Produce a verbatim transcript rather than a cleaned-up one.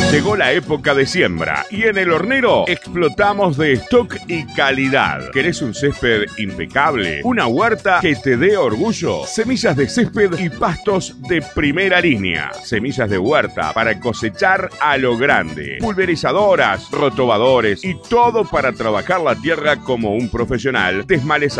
Llegó la época de siembra y en El Hornero explotamos de stock y calidad. ¿Querés un césped impecable? ¿Una huerta que te dé orgullo? Semillas de césped y pastos de primera línea. Semillas de huerta para cosechar a lo grande. Pulverizadoras, rotobadores y todo para trabajar la tierra como un profesional. Desmalezadores